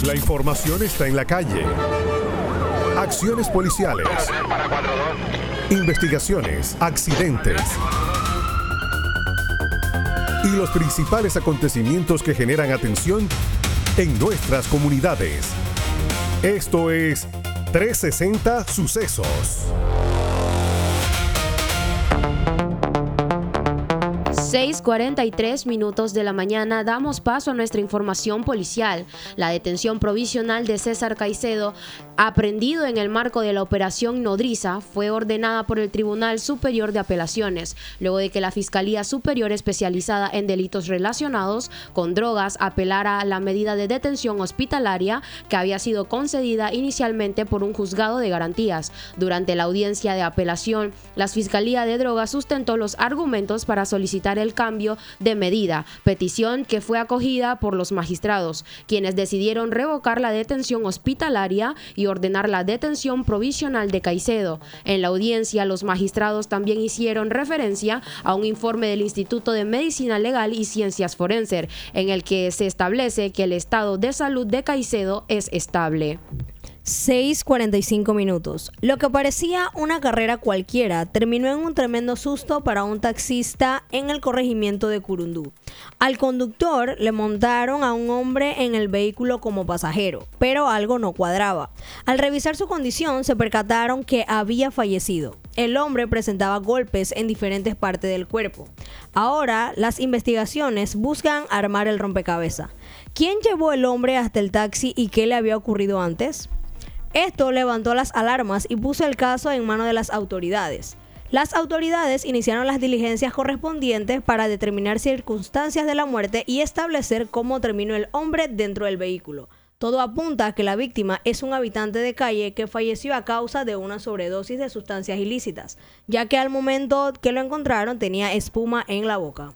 La información está en la calle. Acciones policiales. Investigaciones, accidentes. Y los principales acontecimientos que generan atención en nuestras comunidades. Esto es 360 Sucesos. 6:43 de la mañana damos paso a nuestra información policial. La detención provisional de César Caicedo, aprehendido en el marco de la Operación Nodriza, fue ordenada por el Tribunal Superior de Apelaciones, luego de que la Fiscalía Superior Especializada en Delitos Relacionados con Drogas apelara a la medida de detención hospitalaria que había sido concedida inicialmente por un juzgado de garantías. Durante la audiencia de apelación, la Fiscalía de Drogas sustentó los argumentos para solicitar el cambio de medida, petición que fue acogida por los magistrados, quienes decidieron revocar la detención hospitalaria y ordenar la detención provisional de Caicedo. En la audiencia, los magistrados también hicieron referencia a un informe del Instituto de Medicina Legal y Ciencias Forenses, en el que se establece que el estado de salud de Caicedo es estable. 6:45. Lo que parecía una carrera cualquiera terminó en un tremendo susto para un taxista en el corregimiento de Curundú. Al conductor le montaron a un hombre en el vehículo como pasajero, pero algo no cuadraba. Al revisar su condición, se percataron que había fallecido. El hombre presentaba golpes en diferentes partes del cuerpo. Ahora, las investigaciones buscan armar el rompecabezas. ¿Quién llevó el hombre hasta el taxi y qué le había ocurrido antes? Esto levantó las alarmas y puso el caso en manos de las autoridades. Las autoridades iniciaron las diligencias correspondientes para determinar circunstancias de la muerte y establecer cómo terminó el hombre dentro del vehículo. Todo apunta a que la víctima es un habitante de calle que falleció a causa de una sobredosis de sustancias ilícitas, ya que al momento que lo encontraron tenía espuma en la boca.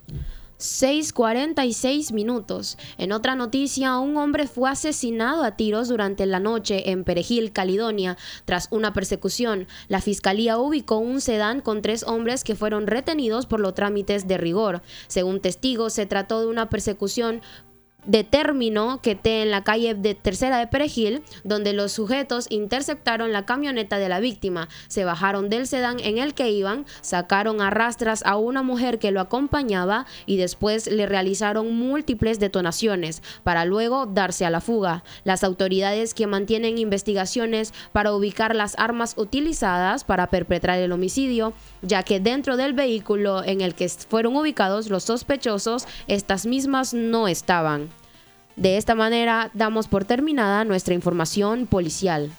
6:46. En otra noticia, un hombre fue asesinado a tiros durante la noche en Perejil, Caledonia, tras una persecución. La fiscalía ubicó un sedán con 3 hombres que fueron retenidos por los trámites de rigor. Según testigos, se trató de una persecución de término que en la calle de Tercera de Perejil, donde los sujetos interceptaron la camioneta de la víctima, se bajaron del sedán en el que iban, sacaron a rastras a una mujer que lo acompañaba y después le realizaron múltiples detonaciones para luego darse a la fuga. Las autoridades que mantienen investigaciones para ubicar las armas utilizadas para perpetrar el homicidio, ya que dentro del vehículo en el que fueron ubicados los sospechosos, estas mismas no estaban. De esta manera damos por terminada nuestra información policial.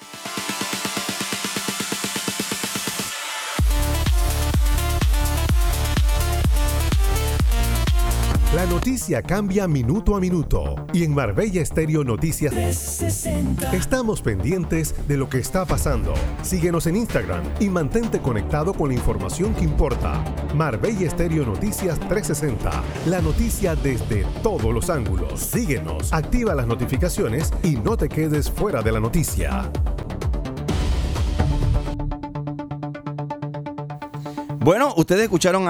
La noticia cambia minuto a minuto y en Marbella Estéreo Noticias 360. Estamos pendientes de lo que está pasando. Síguenos en Instagram y mantente conectado con la información que importa. Marbella Estéreo Noticias 360, la noticia desde todos los ángulos. Síguenos, activa las notificaciones y no te quedes fuera de la noticia. Bueno, ustedes escucharon